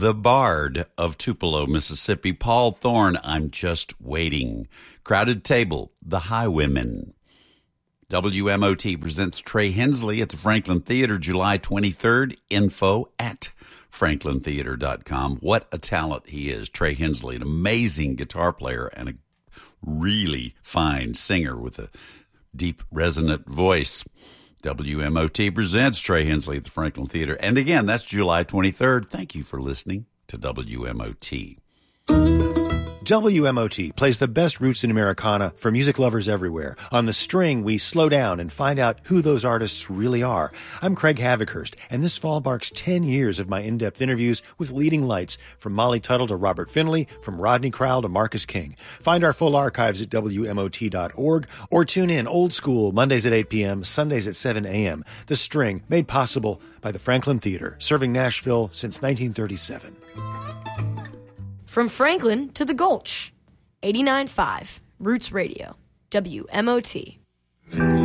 the Bard of Tupelo, Mississippi. Paul Thorne, I'm Just Waiting. Crowded Table, The Highwaymen. WMOT presents Trey Hensley at the Franklin Theater July 23rd. Info at franklintheater.com. What a talent he is, Trey Hensley, an amazing guitar player and a really fine singer with a deep, resonant voice. WMOT presents Trey Hensley at the Franklin Theater. And again, that's July 23rd. Thank you for listening to WMOT. WMOT plays the best roots in Americana for music lovers everywhere. On The String, we slow down and find out who those artists really are. I'm Craig Havikhurst, and this fall marks 10 years of my in-depth interviews with leading lights, from Molly Tuttle to Robert Finley, from Rodney Crowell to Marcus King. Find our full archives at WMOT.org or tune in old school Mondays at 8 p.m., Sundays at 7 a.m. The String, made possible by the Franklin Theater, serving Nashville since 1937. From Franklin to the Gulch, 89.5 Roots Radio, WMOT.